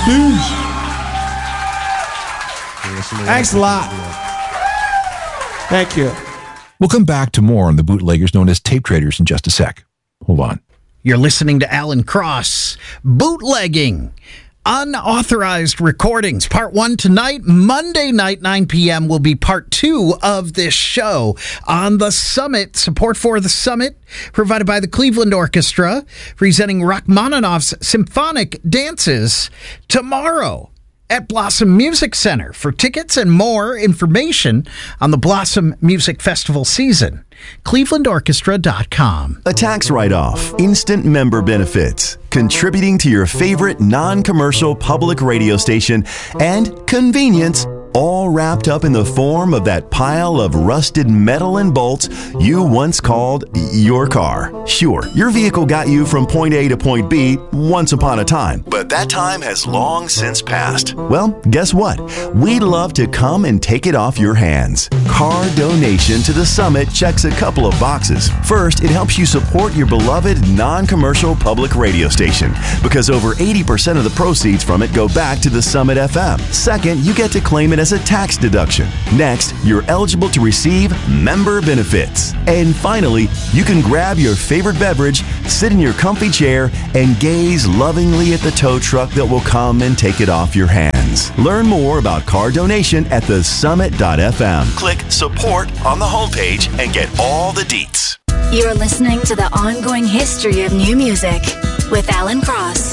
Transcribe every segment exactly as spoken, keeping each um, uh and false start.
Stooge. Thanks a lot. Thank you. We'll come back to more on the bootleggers known as tape traders in just a sec. Hold on. You're listening to Alan Cross. Bootlegging. Unauthorized recordings. Part one tonight. Monday night, nine p.m. will be part two of this show on the Summit. Support for the Summit provided by the Cleveland Orchestra, presenting Rachmaninoff's Symphonic Dances tomorrow at Blossom Music Center. For tickets and more information on the Blossom Music Festival season, cleveland orchestra dot com. A tax write-off, instant member benefits, contributing to your favorite non-commercial public radio station, and convenience, all wrapped up in the form of that pile of rusted metal and bolts you once called your car. Sure, your vehicle got you from point A to point B once upon a time, but that time has long since passed. Well, guess what? We'd love to come and take it off your hands. Car donation to the Summit checks a couple of boxes. First, it helps you support your beloved non-commercial public radio station, because over eighty percent of the proceeds from it go back to the Summit F M. Second, you get to claim it as a tax deduction. Next, you're eligible to receive member benefits. And finally, you can grab your favorite beverage, sit in your comfy chair, and gaze lovingly at the tow truck that will come and take it off your hands. Learn more about car donation at the summit dot f m. Click support on the homepage and get all the deets. You're listening to The Ongoing History of New Music with Alan Cross.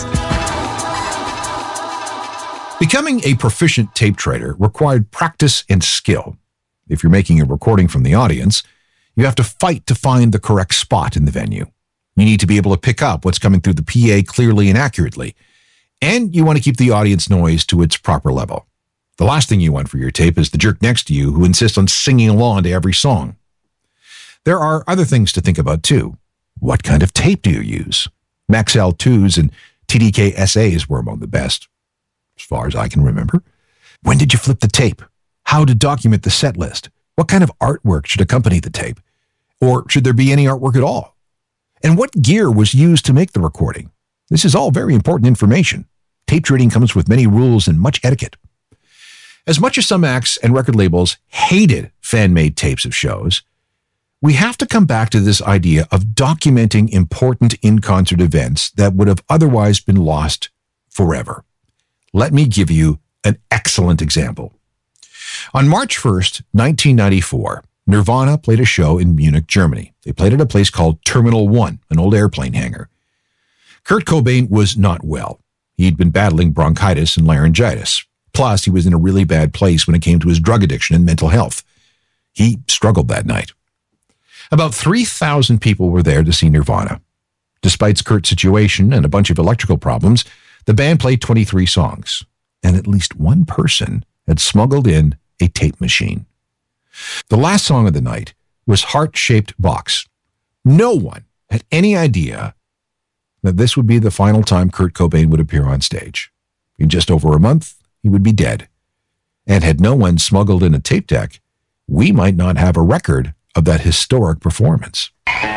Becoming a proficient tape trader required practice and skill. If you're making a recording from the audience, you have to fight to find the correct spot in the venue. You need to be able to pick up what's coming through the P A clearly and accurately. And you want to keep the audience noise to its proper level. The last thing you want for your tape is the jerk next to you who insists on singing along to every song. There are other things to think about too. What kind of tape do you use? Max L twos and T D K S As were among the best, as far as I can remember. When did you flip the tape? How to document the set list? What kind of artwork should accompany the tape? Or should there be any artwork at all? And what gear was used to make the recording? This is all very important information. Tape trading comes with many rules and much etiquette. As much as some acts and record labels hated fan-made tapes of shows, we have to come back to this idea of documenting important in-concert events that would have otherwise been lost forever. Let me give you an excellent example. On March first, nineteen ninety-four, Nirvana played a show in Munich, Germany. They played at a place called Terminal One, an old airplane hangar. Kurt Cobain was not well. He'd been battling bronchitis and laryngitis. Plus, he was in a really bad place when it came to his drug addiction and mental health. He struggled that night. About three thousand people were there to see Nirvana. Despite Kurt's situation and a bunch of electrical problems, the band played twenty-three songs, and at least one person had smuggled in a tape machine. The last song of the night was Heart-Shaped Box. No one had any idea that this would be the final time Kurt Cobain would appear on stage. In just over a month, he would be dead. And had no one smuggled in a tape deck, we might not have a record of that historic performance.